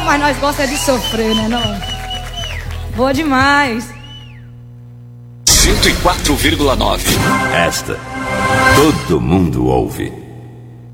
mas nós gostamos de sofrer, né não? Boa demais. 104,9. Esta todo mundo ouve.